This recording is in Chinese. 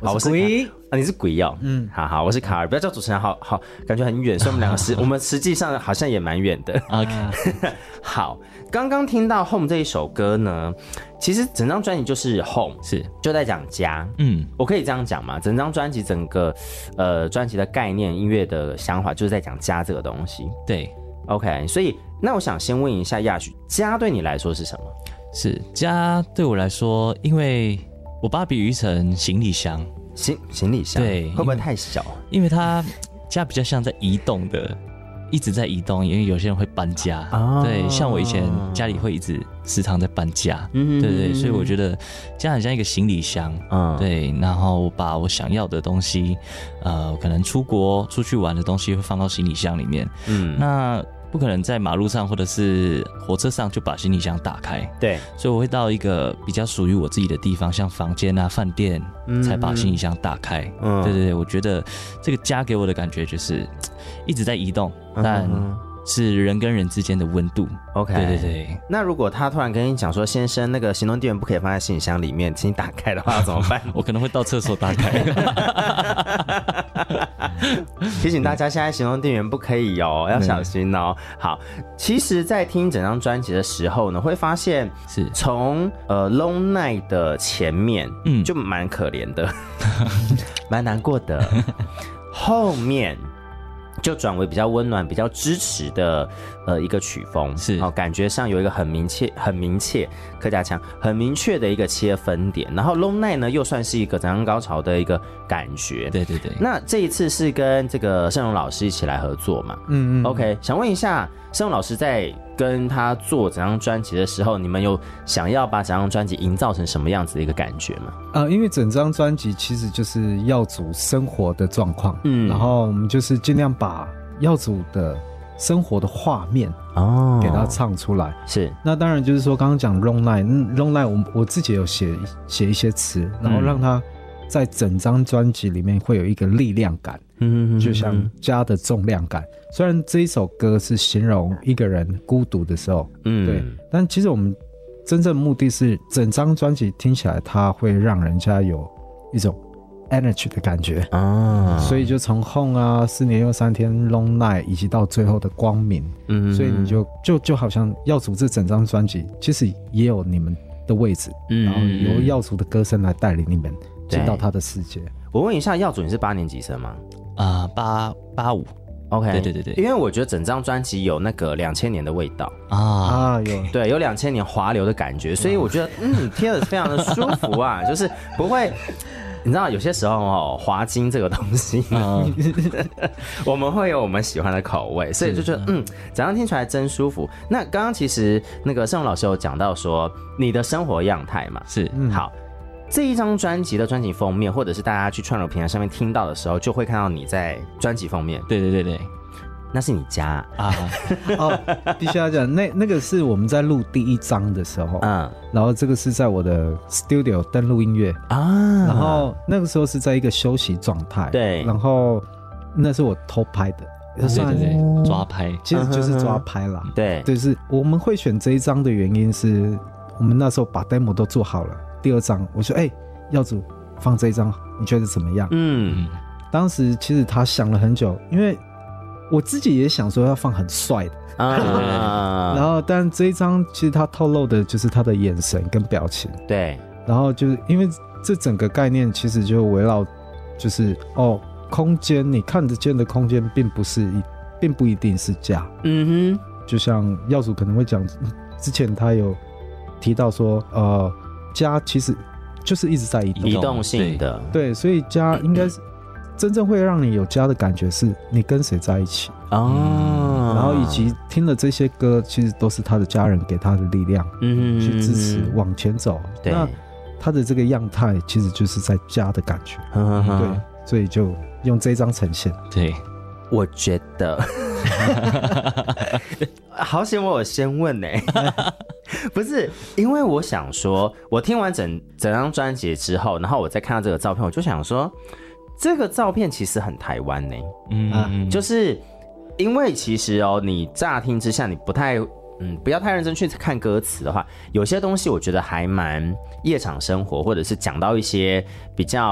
我是鬼啊，你是鬼哦。好，我是卡尔，不要叫主持人，好，感觉很远，所以我们两个我们实际上好像也蛮远的。OK， 好，刚刚听到 Home 这一首歌呢，其实整张专辑就是 Home， 是就在讲家。我可以这样讲吗？整张专辑整个专辑的概念、音乐的想法，就是在讲家这个东西。 对 ，OK， 所以那我想先问一下亚许，家对你来说是什么？ 是家对我来说，因为我把它比喻成行李箱。 行李箱， 对， 会不会太小？因为它家比较像在移动的，一直在移动，因为有些人会搬家。对，像我以前家里会一直时常在搬家。对，所以我觉得家很像一个行李箱。对，然后把我想要的东西，可能出去玩的东西会放到行李箱里面。那不可能在马路上或者是火车上就把行李箱打开， 对， 所以我会到一个比较属于我自己的地方，像房间啊、饭店，才把行李箱打开。对，我觉得这个家给我的感觉就是一直在移动，但是人跟人之间的温度。 OK， 对。那如果他突然跟你讲说，先生，那个行动电源不可以放在行李箱里面，请你打开的话，怎么办？ 我可能会到厕所打开。 提醒大家，现在行动电源不可以哦，要小心哦。好，其实，在听整张专辑的时候呢，会发现是从Long Night 的前面，就蛮可怜的，蛮难过的，后面就转为比较温暖、比较支持的一个曲风，是感觉上有一个很明确客家腔很明确的一个切分点。然后 Long Night 呢，又算是一个整张高潮的一个感觉。对。那这一次是跟这个盛荣老师一起来合作嘛？OK， 想问一下，盛荣老师在跟他做整张专辑的时候，你们有想要把整张专辑营造成什么样子的一个感觉吗？ 因为整张专辑其实就是耀祖生活的状况，然后我们就是尽量把耀祖的生活的画面给他唱出来。 是， 那当然就是说刚刚讲 Long Night 我自己有写一些词，然后让他在整张专辑里面会有一个力量感，就像家的重量感。虽然这一首歌是形容一个人孤独的时候，对，但其实我们真正目的是整张专辑听起来它会让人家有一种 energy 的感觉所以就从 Home 啊4年又3天 Long Night 以及到最后的光明，所以你就好像耀祖这整张专辑其实也有你们的位置，然后由耀祖的歌声来带领你们进到他的世界。 我问一下，耀祖你是8年级生吗 ？85。 OK， 对， 因为我觉得整张专辑有那个2000年的味道有， 对，有2000年华流的感觉，所以我觉得贴得非常的舒服啊，就是不会，你知道有些时候华金这个东西我们会有我们喜欢的口味，所以就觉得整张听出来真舒服。那刚刚其实那个盛荣老师有讲到说你的生活样态嘛， 是好。这一张专辑的专辑封面，或者是大家去串流平台上面听到的时候，就会看到你在专辑封面。 对， 那是你家必须要讲，那个是我们在录第1张的时候，然后这个是在我的 studio 登录音乐然后那个时候是在一个休息状态， 对， 然后那是我偷拍的。 对，抓拍， 其实就是抓拍啦。 对， 就是我们会选这一张的原因是我们那时候把 demo 都做好了。第2张我说耀祖放这一张你觉得怎么样？当时其实他想了很久，因为我自己也想说要放很帅的然后但这一张其实他透露的就是他的眼神跟表情。 对， 然后就是因为这整个概念其实就围绕就是空间，你看得见的空间并不一定是家。就像耀祖可能会讲，之前他有提到说家其实就是一直在移动性的， 对，所以家应该是真正会让你有家的感觉是你跟谁在一起然后以及听了这些歌其实都是他的家人给他的力量去支持往前走。 对， 那他的这个样态其实就是在家的感觉对，所以就用这张呈现。 对， 我觉得好险我有先问不是因为我想说我听完整张专辑之后，然后我再看到这个照片，我就想说这个照片其实很台湾就是因为其实你乍听之下你不要太认真去看歌词的话，有些东西我觉得还蛮夜场生活，或者是讲到一些比较